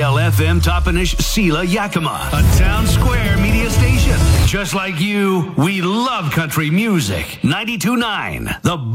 CCLFM Toppenish Sela Yakima, a town square media station. Just like you, we love country music. 92.9, the